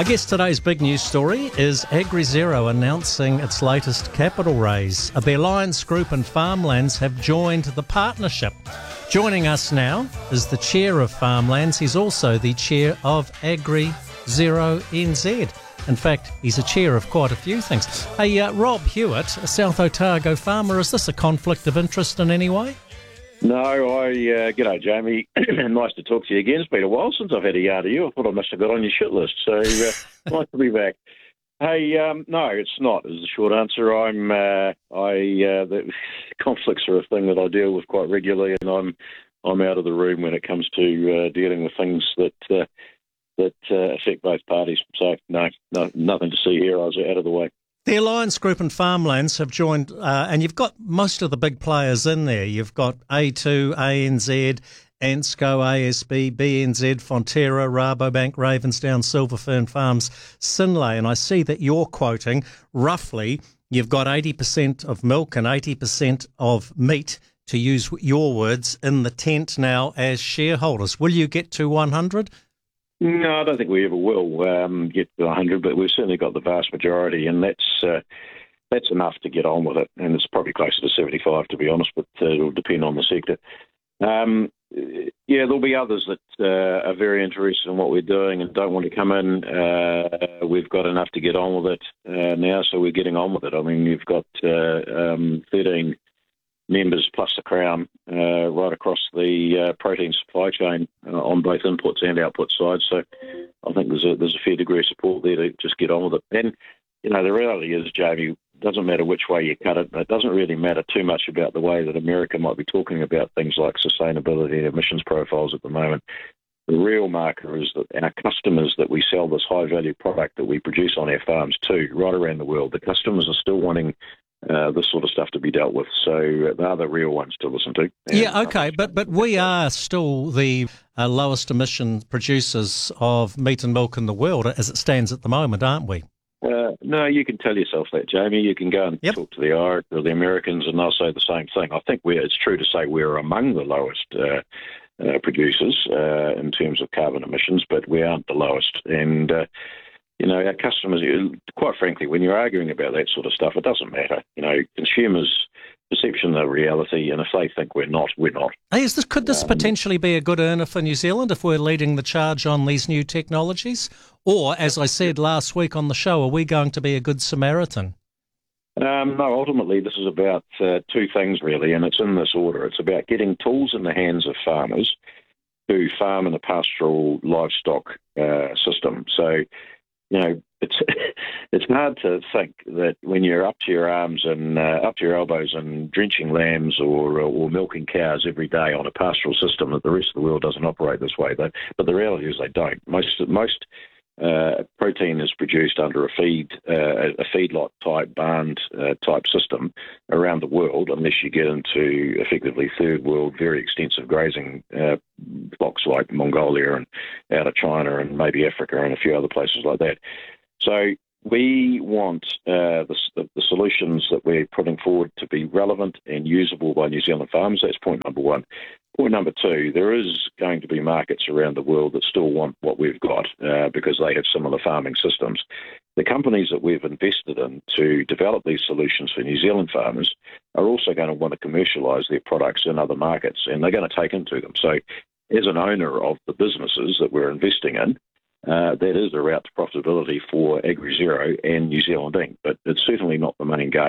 I guess today's big news story is AgriZero announcing its latest capital raise. The Alliance Group and Farmlands have joined the partnership. Joining us now is the chair of Farmlands. He's also the chair of AgriZero NZ. In fact, he's a chair of quite a few things. Hey, Rob Hewitt, a South Otago farmer, is this a conflict of interest in any way? No, g'day, Jamie. Nice to talk to you again. It's been a while since I've had a yard of you. I thought I must have got on your shit list, so nice to be back. Hey, no, it's not, is the short answer. The conflicts are a thing that I deal with quite regularly, and I'm out of the room when it comes to dealing with things that affect both parties. So, no, nothing to see here. I was out of the way. The Alliance Group and Farmlands have joined, and you've got most of the big players in there. You've got A2, ANZ, ANSCO, ASB, BNZ, Fonterra, Rabobank, Ravensdown, Silverfern Farms, Synlait, and I see that you're quoting roughly you've got 80% of milk and 80% of meat, to use your words, in the tent now as shareholders. Will you get to 100? No, I don't think we ever will get to 100, but we've certainly got the vast majority, and that's enough to get on with it. And it's probably closer to 75, to be honest, but it'll depend on the sector. There'll be others that are very interested in what we're doing and don't want to come in. We've got enough to get on with it now, so we're getting on with it. I mean, you've got 13 members plus the Crown right across the protein supply chain on both inputs and output sides. So I think there's a fair degree of support there to just get on with it. And, the reality is, Jamie, it doesn't matter which way you cut it. It doesn't really matter too much about the way that America might be talking about things like sustainability and emissions profiles at the moment. The real marker is that our customers that we sell this high-value product that we produce on our farms to, right around the world, the customers are still wanting this sort of stuff to be dealt with. So they're the real ones to listen to. Yeah, okay, but we are still the lowest emission producers of meat and milk in the world as it stands at the moment, aren't we? No, you can tell yourself that, Jamie. You can go and talk to the Irish or the Americans and they'll say the same thing. I think it's true to say we're among the lowest producers in terms of carbon emissions, but we aren't the lowest. And our customers, quite frankly, when you're arguing about that sort of stuff, it doesn't matter. Consumers' perception of reality, and if they think we're not, we're not. Hey, could this potentially be a good earner for New Zealand if we're leading the charge on these new technologies? Or, as I said last week on the show, are we going to be a good Samaritan? No, ultimately this is about two things, really, and it's in this order. It's about getting tools in the hands of farmers who farm in a pastoral livestock system. So, it's hard to think that when you're up to your arms and up to your elbows and drenching lambs or milking cows every day on a pastoral system that the rest of the world doesn't operate this way. But the reality is they don't. Most protein is produced under a feedlot type barn type system around the world, unless you get into effectively third world, very extensive grazing flocks like Mongolia and out of China and maybe Africa and a few other places like that. So we want the solutions that we're putting forward to be relevant and usable by New Zealand farmers. That's point number one. Point number two, there is going to be markets around the world that still want what we've got because they have similar farming systems. The companies that we've invested in to develop these solutions for New Zealand farmers are also going to want to commercialise their products in other markets, and they're going to take into them. So as an owner of the businesses that we're investing in, that is a route to profitability for AgriZero and New Zealand Inc., but it's certainly not the main game.